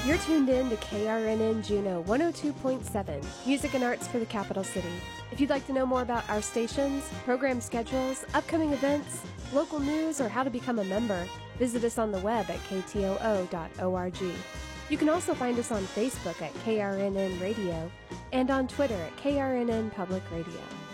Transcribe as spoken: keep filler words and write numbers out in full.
You're tuned in to K R N N Juneau one oh two point seven, music and arts for the capital city. If you'd like to know more about our stations, program schedules, upcoming events, local news, or how to become a member, visit us on the web at k t o o dot org. You can also find us on Facebook at K R N N Radio and on Twitter at K R N N Public Radio.